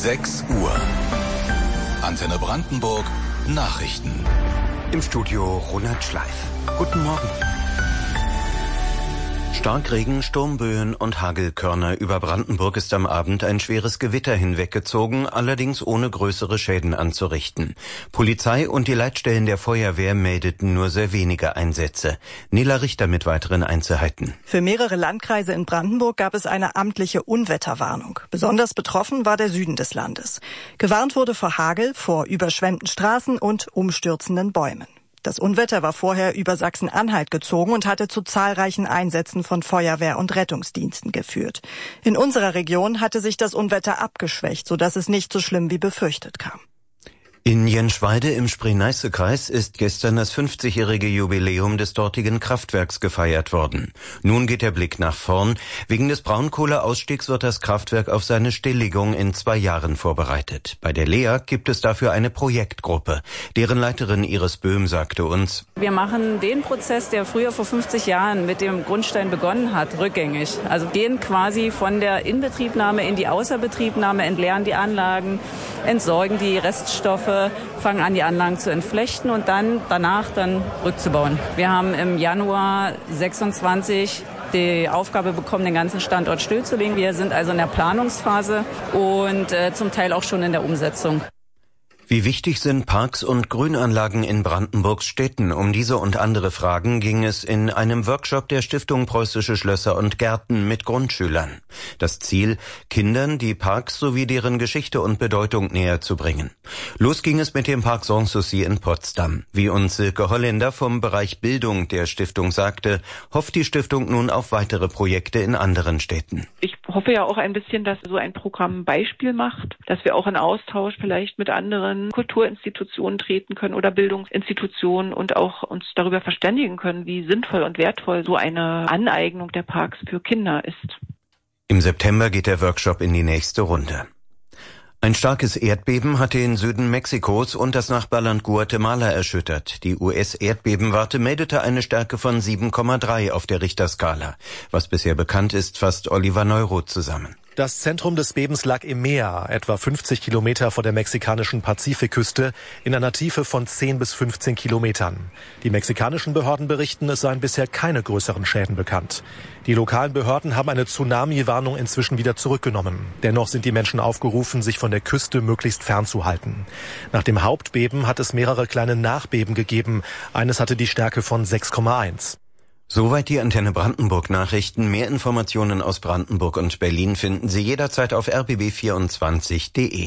6 Uhr. Antenne Brandenburg Nachrichten. Im Studio Ronald Schleif. Guten Morgen. Starkregen, Sturmböen und Hagelkörner über Brandenburg ist am Abend ein schweres Gewitter hinweggezogen, allerdings ohne größere Schäden anzurichten. Polizei und die Leitstellen der Feuerwehr meldeten nur sehr wenige Einsätze. Nela Richter mit weiteren Einzelheiten. Für mehrere Landkreise in Brandenburg gab es eine amtliche Unwetterwarnung. Besonders betroffen war der Süden des Landes. Gewarnt wurde vor Hagel, vor überschwemmten Straßen und umstürzenden Bäumen. Das Unwetter war vorher über Sachsen-Anhalt gezogen und hatte zu zahlreichen Einsätzen von Feuerwehr und Rettungsdiensten geführt. In unserer Region hatte sich das Unwetter abgeschwächt, sodass es nicht so schlimm wie befürchtet kam. In Jenschwalde im Spree-Neiße-Kreis ist gestern das 50-jährige Jubiläum des dortigen Kraftwerks gefeiert worden. Nun geht der Blick nach vorn. Wegen des Braunkohleausstiegs wird das Kraftwerk auf seine Stilllegung in 2 Jahren vorbereitet. Bei der Lea gibt es dafür eine Projektgruppe. Deren Leiterin Iris Böhm sagte uns: Wir machen den Prozess, der früher vor 50 Jahren mit dem Grundstein begonnen hat, rückgängig. Also gehen quasi von der Inbetriebnahme in die Außerbetriebnahme, entleeren die Anlagen, entsorgen die Reststoffe, fangen an, die Anlagen zu entflechten und dann danach rückzubauen. Wir haben im Januar 26 die Aufgabe bekommen, den ganzen Standort stillzulegen. Wir sind also in der Planungsphase und zum Teil auch schon in der Umsetzung. Wie wichtig sind Parks und Grünanlagen in Brandenburgs Städten? Um diese und andere Fragen ging es in einem Workshop der Stiftung Preußische Schlösser und Gärten mit Grundschülern. Das Ziel, Kindern die Parks sowie deren Geschichte und Bedeutung näher zu bringen. Los ging es mit dem Park Sanssouci in Potsdam. Wie uns Silke Holländer vom Bereich Bildung der Stiftung sagte, hofft die Stiftung nun auf weitere Projekte in anderen Städten. Ich hoffe ja auch ein bisschen, dass so ein Programm ein Beispiel macht, dass wir auch in Austausch vielleicht mit anderen Kulturinstitutionen treten können oder Bildungsinstitutionen und auch uns darüber verständigen können, wie sinnvoll und wertvoll so eine Aneignung der Parks für Kinder ist. Im September geht der Workshop in die nächste Runde. Ein starkes Erdbeben hat den Süden Mexikos und das Nachbarland Guatemala erschüttert. Die US-Erdbebenwarte meldete eine Stärke von 7,3 auf der Richterskala. Was bisher bekannt ist, fasst Oliver Neuroth zusammen. Das Zentrum des Bebens lag im Meer, etwa 50 Kilometer vor der mexikanischen Pazifikküste, in einer Tiefe von 10 bis 15 Kilometern. Die mexikanischen Behörden berichten, es seien bisher keine größeren Schäden bekannt. Die lokalen Behörden haben eine Tsunami-Warnung inzwischen wieder zurückgenommen. Dennoch sind die Menschen aufgerufen, sich von der Küste möglichst fernzuhalten. Nach dem Hauptbeben hat es mehrere kleine Nachbeben gegeben. Eines hatte die Stärke von 6,1. Soweit die Antenne Brandenburg Nachrichten. Mehr Informationen aus Brandenburg und Berlin finden Sie jederzeit auf rbb24.de.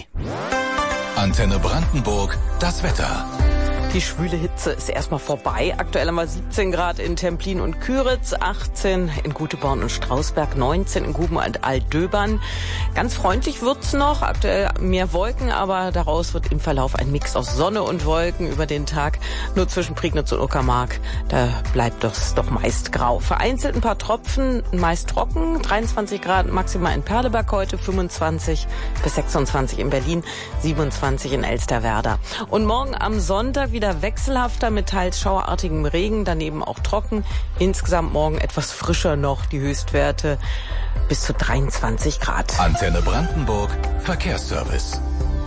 Antenne Brandenburg, das Wetter. Die schwüle Hitze ist erstmal vorbei. Aktuell haben wir 17 Grad in Templin und Küritz, 18 in Guteborn und Strausberg, 19 in Guben und Altdöbern. Ganz freundlich wird's noch. Aktuell mehr Wolken, aber daraus wird im Verlauf ein Mix aus Sonne und Wolken über den Tag. Nur zwischen Prignitz und Uckermark, da bleibt es doch meist grau. Vereinzelt ein paar Tropfen, meist trocken. 23 Grad maximal in Perleberg heute, 25 bis 26 in Berlin, 27 in Elsterwerda. Und morgen am Sonntag wieder wechselhafter mit teils schauerartigem Regen, daneben auch trocken. Insgesamt morgen etwas frischer noch, die Höchstwerte bis zu 23 Grad. Antenne Brandenburg, Verkehrsservice.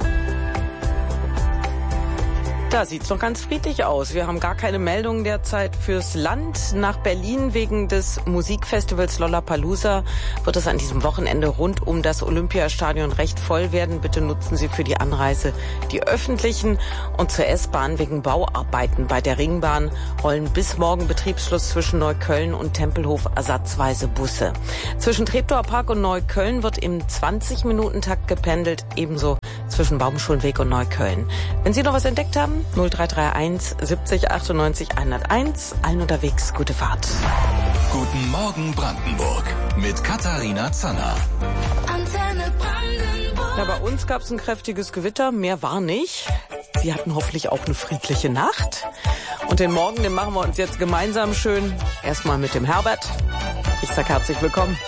Da sieht's noch ganz friedlich aus. Wir haben gar keine Meldungen derzeit fürs Land. Nach Berlin wegen des Musikfestivals Lollapalooza wird es an diesem Wochenende rund um das Olympiastadion recht voll werden. Bitte nutzen Sie für die Anreise die öffentlichen. Und zur S-Bahn wegen Bauarbeiten bei der Ringbahn rollen bis morgen Betriebsschluss zwischen Neukölln und Tempelhof ersatzweise Busse. Zwischen Treptower Park und Neukölln wird im 20-Minuten-Takt gependelt, ebenso zwischen Baumschulenweg und Neukölln. Wenn Sie noch was entdeckt haben, 0331 70 98 101. Allen unterwegs, gute Fahrt. Guten Morgen Brandenburg mit Katharina Zanner. Antenne Brandenburg. Ja, bei uns gab es ein kräftiges Gewitter, mehr war nicht. Sie hatten hoffentlich auch eine friedliche Nacht. Und den Morgen, den machen wir uns jetzt gemeinsam schön. Erstmal mit dem Herbert. Ich sag herzlich willkommen.